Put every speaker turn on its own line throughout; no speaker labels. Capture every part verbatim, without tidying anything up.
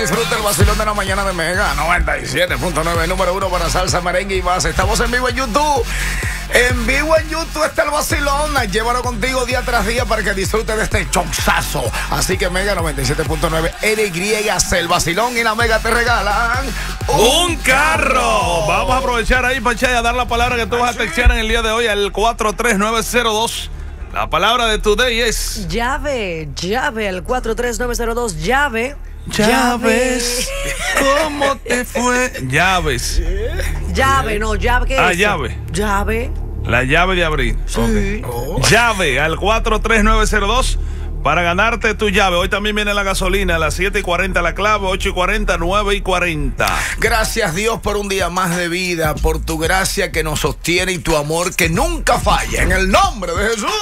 Disfruta el vacilón de la mañana de Mega noventa y siete punto nueve, número uno para salsa, merengue y base. Estamos en vivo en YouTube. En vivo en YouTube está el vacilón. Llévalo contigo día tras día para que disfrutes de este choxazo. Así que Mega noventa y siete punto nueve, N Y C, el vacilón y la Mega te regalan
un carro. Vamos a aprovechar ahí, Pachaya, a dar la palabra que tú vas a textear en el día de hoy al cuatro tres nueve cero dos. La palabra de today es
llave, llave, al cuatro tres nueve cero dos, llave.
Llaves. ¿Cómo te fue? Llaves.
Llave, no, llave, ¿qué es?
Ah,
eso?
llave.
Llave.
La llave de abrir.
Sí.
Okay. Oh. Llave al cuatro tres nueve cero dos para ganarte tu llave. Hoy también viene la gasolina a las siete y cuarenta la clave, ocho y cuarenta, nueve y cuarenta.
Gracias Dios por un día más de vida, por tu gracia que nos sostiene y tu amor que nunca falla. En el nombre de Jesús.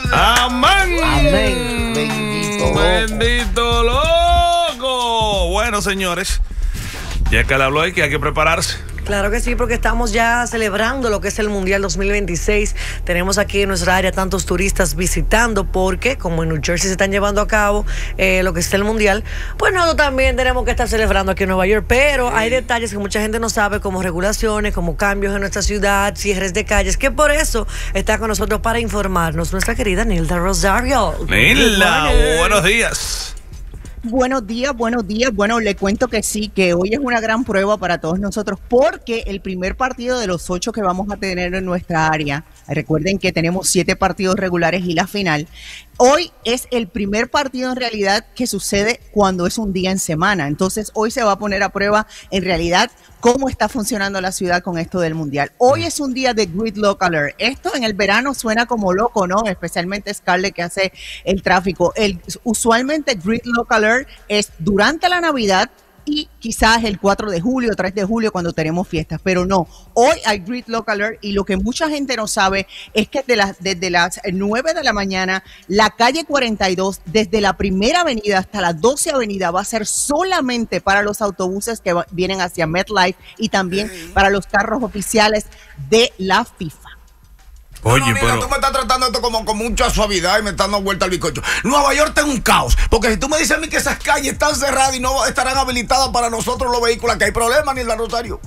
Amén.
Amén. Bendito.
Bendito loco. Bueno, señores, ya que le habló hay que hay que prepararse.
Claro que sí, porque estamos ya celebrando lo que es el Mundial dos mil veintiséis. Tenemos aquí en nuestra área tantos turistas visitando porque, como en New Jersey se están llevando a cabo eh, lo que es el Mundial, pues nosotros también tenemos que estar celebrando aquí en Nueva York. Pero sí, hay detalles que mucha gente no sabe, como regulaciones, como cambios en nuestra ciudad, cierres de calles, que por eso está con nosotros para informarnos nuestra querida Nilda Rosario.
Nilda, buenos días.
Buenos días, buenos días. Bueno, le cuento que sí, que hoy es una gran prueba para todos nosotros porque el primer partido de los ocho que vamos a tener en nuestra área, recuerden que tenemos siete partidos regulares y la final, hoy es el primer partido en realidad que sucede cuando es un día en semana. Entonces hoy se va a poner a prueba en realidad cómo está funcionando la ciudad con esto del Mundial. Hoy es un día de Gridlock Alert. Esto en el verano suena como loco, ¿no? Especialmente Scarlett que hace el tráfico. El, usualmente Gridlock Alert es durante la Navidad y quizás el cuatro de julio, tres de julio cuando tenemos fiestas, pero no, hoy hay Gridlock Alert y lo que mucha gente no sabe es que desde las, desde las nueve de la mañana la calle cuarenta y dos, desde la primera avenida hasta la doce avenida va a ser solamente para los autobuses que va, vienen hacia MetLife y también para los carros oficiales de la FIFA.
Oye, no, no, pero tú me estás tratando esto como con mucha suavidad y me estás dando vuelta al bizcocho. Nueva York está en un caos, porque si tú me dices a mí que esas calles están cerradas y no estarán habilitadas para nosotros los vehículos, que hay problemas, Nilda Rosario.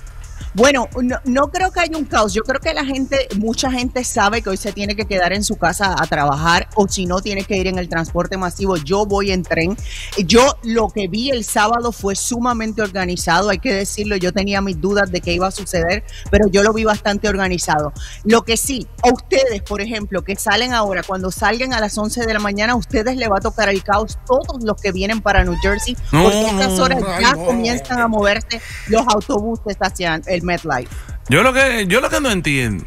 Bueno, no, no creo que haya un caos. Yo creo que la gente, mucha gente sabe que hoy se tiene que quedar en su casa a trabajar o si no tiene que ir en el transporte masivo. Yo voy en tren. Yo lo que vi el sábado fue sumamente organizado, hay que decirlo. Yo tenía mis dudas de qué iba a suceder, pero yo lo vi bastante organizado. Lo que sí, a ustedes, por ejemplo, que salen ahora, cuando salgan a las once de la mañana, a ustedes les va a tocar el caos, todos los que vienen para New Jersey, porque a estas horas ya no. comienzan a moverse los autobuses hacia el MetLife.
Yo lo que yo lo que no entiendo.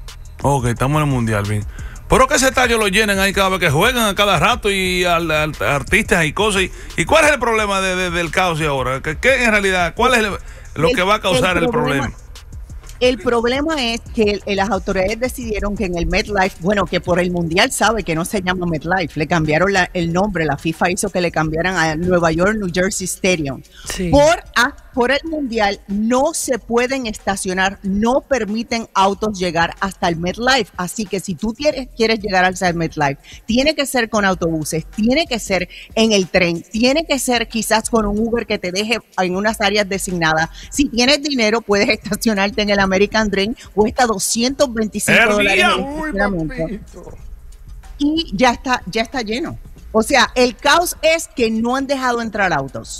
Ok, estamos en el Mundial, bien. Pero que ese estadio lo llenen ahí cada vez que juegan, a cada rato, y al, al, artistas y cosas. Y, ¿Y cuál es el problema de, de, del caos y ahora? ¿Qué, qué en realidad, cuál es el, lo el, que va a causar el, el problema? problema?
El problema es que las autoridades decidieron que en el MetLife, bueno, que por el Mundial sabe que no se llama MetLife, le cambiaron la, el nombre, la FIFA hizo que le cambiaran a Nueva York New Jersey Stadium. Sí. Por, a, por el Mundial no se pueden estacionar, no permiten autos llegar hasta el MetLife, así que si tú quieres, quieres llegar al MetLife, tiene que ser con autobuses, tiene que ser en el tren, tiene que ser quizás con un Uber que te deje en unas áreas designadas. Si tienes dinero, puedes estacionarte en el American Dream, cuesta doscientos veinticinco dólares y ya está, ya está lleno. O sea, el caos es que no han dejado entrar autos.